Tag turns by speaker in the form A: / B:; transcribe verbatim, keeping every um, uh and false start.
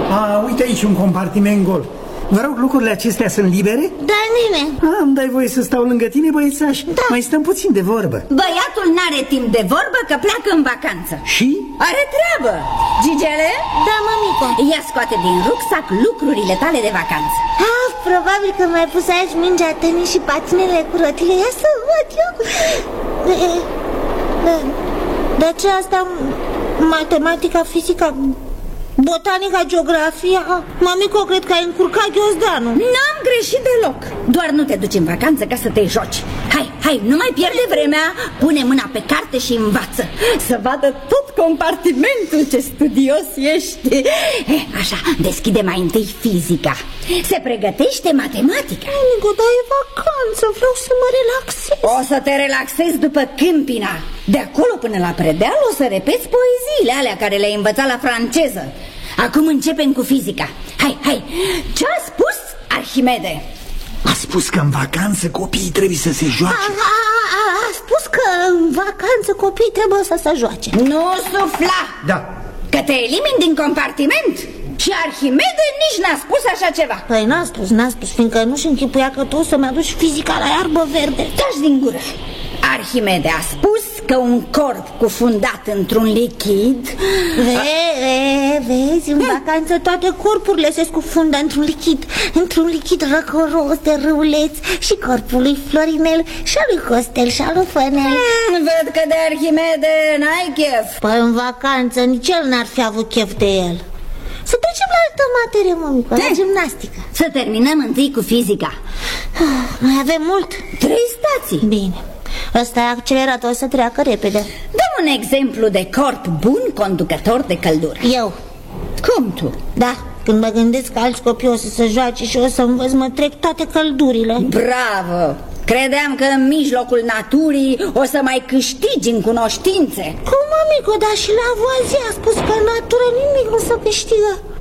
A: A, uite aici un compartiment gol. Vă rog, lucrurile acestea sunt libere?
B: Da, nene.
A: A, îmi dai voie să stau lângă tine, băiețaș?
B: Da.
A: Mai stăm puțin de vorbă.
C: Băiatul n-are timp de vorbă că pleacă în vacanță.
A: Și?
C: Are treabă. Gigele?
B: Da, mămico.
C: Ia scoate din rucsac lucrurile tale de vacanță.
B: Ah, probabil că mi-ai pus aici mingea tenis și patinele cu rotile. Ia să văd eu. De, de, de ce asta? Matematica, fizica, botanica, geografia. Mamico, cred că ai încurcat ghiozdanul.
C: N-am greșit deloc. Doar nu te duci în vacanță ca să te joci. Hai, hai, nu mai pierde vremea. Pune mâna pe carte și învață. Să vadă tot compartimentul, ce studios ești. Eh, așa, deschide mai întâi fizica. Se pregătește matematica.
B: Mamico, dar e vacanță, vreau să mă relaxez.
C: O să te relaxezi după câmpina. De acolo până la predeal o să repeți poeziile alea care le-ai învățat la franceză. Acum începem cu fizica. Hai, hai, ce-a spus Arhimede?
A: A spus că în vacanță copiii trebuie să se joace.
B: A, a, a, a spus că în vacanță copiii trebuie să se joace.
C: Nu sufla!
A: Da.
C: Că te elimini din compartiment. Și Arhimede nici n-a spus așa ceva.
B: Păi n-a spus, n-a spus, fiindcă nu-și închipuia că tu să-mi aduci fizica la iarbă verde.
C: Taci din gură. Arhimede a spus că un corp cufundat într-un lichid...
B: Ve, ve, vezi, în vacanță toate corpurile se scufundă într-un lichid, într-un lichid răcoros de râuleți. Și corpul lui Florinel, și al lui Costel, și al lui Fănel.
C: Hmm, văd că de Arhimede n-ai chef.
B: Păi în vacanță nici el n-ar fi avut chef de el. Să trecem la altă materie, mămică, la gimnastică.
C: Să terminăm întâi cu fizica.
B: Mai avem mult?
C: Trei stații.
B: Bine. Ăsta e accelerat, o să treacă repede.
C: Dăm un exemplu de corp bun conducător de căldură.
B: Eu.
C: Cum tu?
B: Da, când mă gândesc că alți copii o să se joace și o să învăț, mă trec toate căldurile.
C: Bravo! Credeam că în mijlocul naturii o să mai câștigi în cunoștințe.
B: Cum, mămico, dar și la voazie a spus că în natură nimic nu se câștigă.